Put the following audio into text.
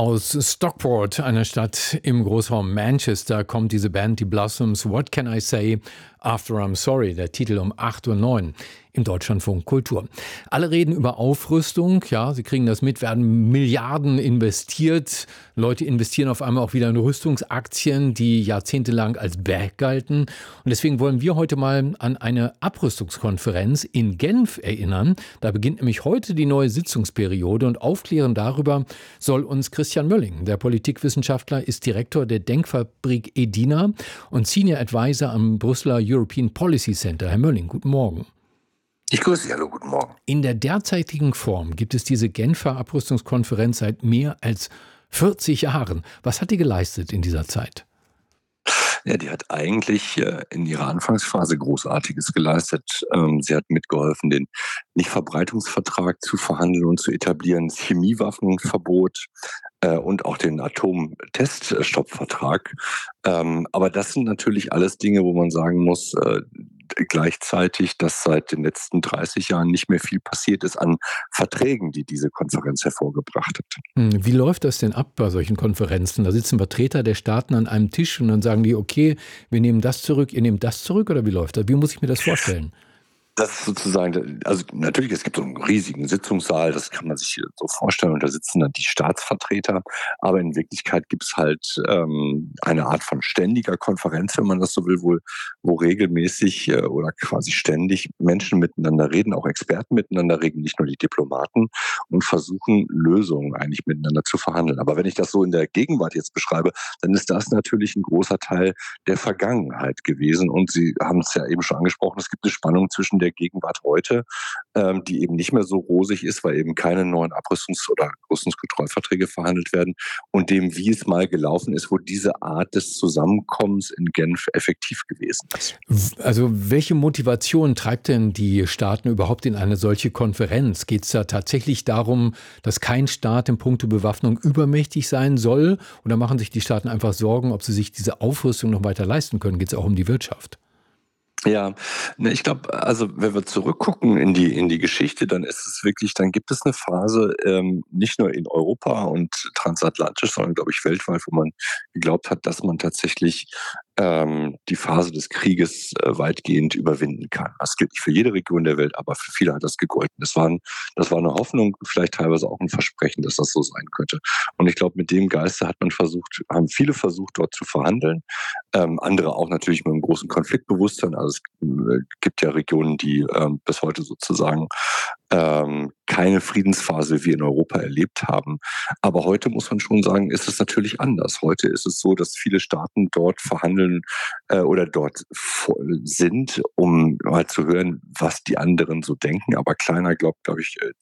Aus Stockport, einer Stadt im Großraum Manchester, kommt diese Band, die Blossoms. What Can I Say After I'm Sorry? Der Titel um 8:09 Uhr im Deutschlandfunk Kultur. Alle reden über Aufrüstung. Ja, Sie kriegen das mit, werden Milliarden investiert. Leute investieren auf einmal auch wieder in Rüstungsaktien, die jahrzehntelang als Bad galten. Und deswegen wollen wir heute mal an eine Abrüstungskonferenz in Genf erinnern. Da beginnt nämlich heute die neue Sitzungsperiode und aufklären darüber soll uns Christian Mölling. Der Politikwissenschaftler ist Direktor der Denkfabrik EDINA und Senior Advisor am Brüsseler European Policy Center. Herr Mölling, guten Morgen. Ich grüße Sie, hallo, guten Morgen. In der derzeitigen Form gibt es diese Genfer Abrüstungskonferenz seit mehr als 40 Jahren. Was hat die geleistet in dieser Zeit? Ja, die hat eigentlich in ihrer Anfangsphase Großartiges geleistet. Sie hat mitgeholfen, den Nichtverbreitungsvertrag zu verhandeln und zu etablieren, das Chemiewaffenverbot und auch den Atomteststoppvertrag. Aber das sind natürlich alles Dinge, wo man sagen muss, gleichzeitig, dass seit den letzten 30 Jahren nicht mehr viel passiert ist an Verträgen, die diese Konferenz hervorgebracht hat. Wie läuft das denn ab bei solchen Konferenzen? Da sitzen Vertreter der Staaten an einem Tisch und dann sagen die, okay, wir nehmen das zurück, ihr nehmt das zurück, oder wie läuft das? Wie muss ich mir das vorstellen? Das ist sozusagen, also natürlich, es gibt so einen riesigen Sitzungssaal, das kann man sich so vorstellen, und da sitzen dann die Staatsvertreter, aber in Wirklichkeit gibt es halt eine Art von ständiger Konferenz, wenn man das so will, wo regelmäßig oder quasi ständig Menschen miteinander reden, auch Experten miteinander reden, nicht nur die Diplomaten, und versuchen, Lösungen eigentlich miteinander zu verhandeln. Aber wenn ich das so in der Gegenwart jetzt beschreibe, dann ist das natürlich ein großer Teil der Vergangenheit gewesen, und Sie haben es ja eben schon angesprochen, es gibt eine Spannung zwischen der Gegenwart heute, die eben nicht mehr so rosig ist, weil eben keine neuen Abrüstungs- oder Rüstungskontrollverträge verhandelt werden, und dem, wie es mal gelaufen ist, wo diese Art des Zusammenkommens in Genf effektiv gewesen ist. Also welche Motivation treibt denn die Staaten überhaupt in eine solche Konferenz? Geht es da tatsächlich darum, dass kein Staat in puncto Bewaffnung übermächtig sein soll? Oder machen sich die Staaten einfach Sorgen, ob sie sich diese Aufrüstung noch weiter leisten können? Geht es auch um die Wirtschaft? Ja, ne, ich glaube, also wenn wir zurückgucken in die Geschichte, dann ist es wirklich, dann gibt es eine Phase, nicht nur in Europa und transatlantisch, sondern, glaube ich, weltweit, wo man geglaubt hat, dass man tatsächlich die Phase des Krieges weitgehend überwinden kann. Das gilt nicht für jede Region der Welt, aber für viele hat das gegolten. Das war eine Hoffnung, vielleicht teilweise auch ein Versprechen, dass das so sein könnte. Und ich glaube, mit dem Geiste haben viele versucht, dort zu verhandeln. Andere auch natürlich mit einem großen Konfliktbewusstsein. Also es gibt ja Regionen, die bis heute sozusagen keine Friedensphase wie in Europa erlebt haben. Aber heute muss man schon sagen, ist es natürlich anders. Heute ist es so, dass viele Staaten dort verhandeln oder dort sind, um mal zu hören, was die anderen so denken. Aber keiner glaubt, glaube ich,